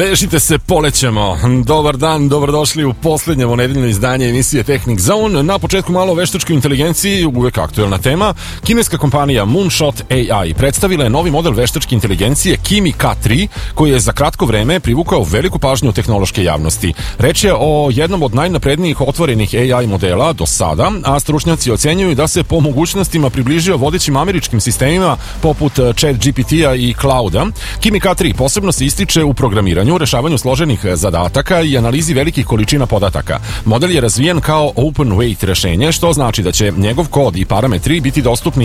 Vežite se, polećemo. Dobar dan, dobrodošli u posljednje nedeljno izdanje emisije Technic Zone. Na početku malo o veštačkoj inteligenciji, uvek aktuelna tema. Kineska kompanija Moonshot AI predstavila je novi model veštačke inteligencije Kimi K3, koji je za kratko vreme privukao veliku pažnju tehnološke javnosti. Reč je o jednom od najnaprednijih otvorenih AI modela do sada, a stručnjaci ocenjuju da se po mogućnostima približio vodećim američkim sistemima poput ChatGPT-a i Clouda. Kimi K3 posebno se ističe u programiranju, rešavanju složenih zadataka i analizi velikih količina podataka. Model je razvijen kao open weight rešenje, što znači da će njegov kod i parametri biti dostupni